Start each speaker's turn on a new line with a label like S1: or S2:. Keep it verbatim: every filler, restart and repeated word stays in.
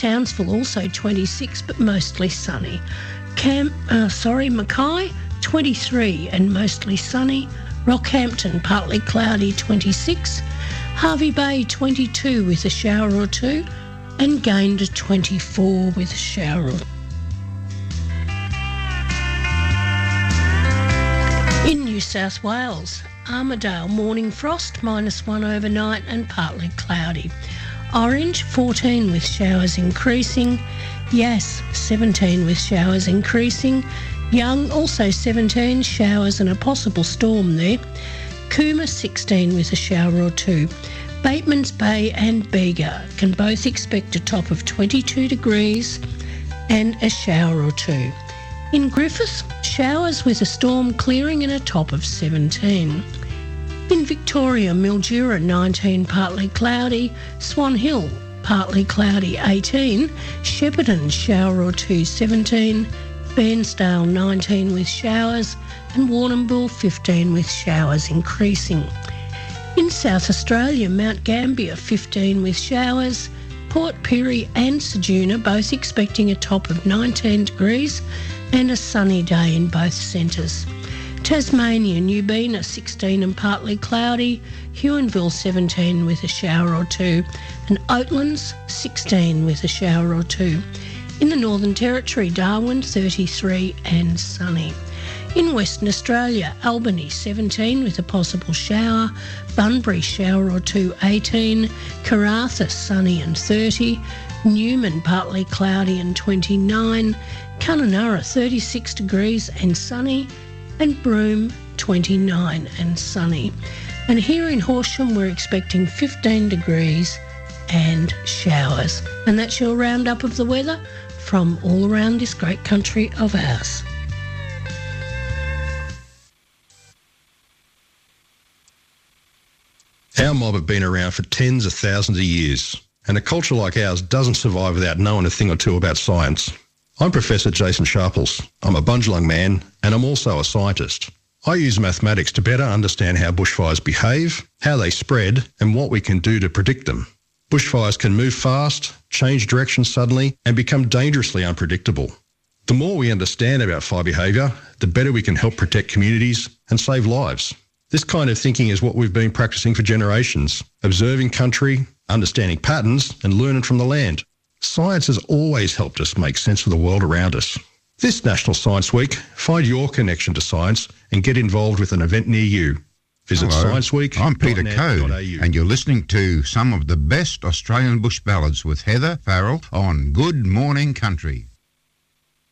S1: Townsville also twenty-six but mostly sunny. Cam, uh, sorry, Mackay twenty-three and mostly sunny. Rockhampton partly cloudy twenty-six. Hervey Bay twenty-two with a shower or two. And Gayndah twenty-four with a shower or two. In New South Wales, Armidale morning frost, minus one overnight and partly cloudy. Orange, fourteen with showers increasing. Yass, seventeen with showers increasing. Young, also seventeen, showers and a possible storm there. Cooma, sixteen with a shower or two. Batemans Bay and Bega can both expect a top of twenty-two degrees and a shower or two. In Griffith, showers with a storm clearing and a top of seventeen. In Victoria, Mildura nineteen, partly cloudy. Swan Hill, partly cloudy eighteen. Shepparton, shower or two seventeen. Bairnsdale nineteen with showers. And Warrnambool fifteen with showers increasing. In South Australia, Mount Gambier fifteen with showers. Port Pirie and Ceduna both expecting a top of nineteen degrees and a sunny day in both centres. Tasmania, Newbena sixteen and partly cloudy. Huonville seventeen with a shower or two. And Oatlands sixteen with a shower or two. In the Northern Territory, Darwin thirty-three and sunny. In Western Australia, Albany seventeen with a possible shower. Bunbury shower or two eighteen. Karratha sunny and thirty. Newman partly cloudy and twenty-nine. Kununurra thirty-six degrees and sunny. And Broome twenty-nine and sunny. And here in Horsham we're expecting fifteen degrees and showers. And that's your roundup of the weather from all around this great country of ours.
S2: Our mob have been around for tens of thousands of years, and a culture like ours doesn't survive without knowing a thing or two about science. I'm Professor Jason Sharples. I'm a Bundjalung man, and I'm also a scientist. I use mathematics to better understand how bushfires behave, how they spread, and what we can do to predict them. Bushfires can move fast, change direction suddenly, and become dangerously unpredictable. The more we understand about fire behaviour, the better we can help protect communities and save lives. This kind of thinking is what we've been practicing for generations, observing country, understanding patterns, and learning from the land. Science has always helped us make sense of the world around us. This National Science Week, find your connection to science and get involved with an event near you. Visit
S3: Hello,
S2: Science Week.
S3: I'm Peter Code, and you're listening to some of the best Australian bush ballads with Heather Farrell on Good Morning Country.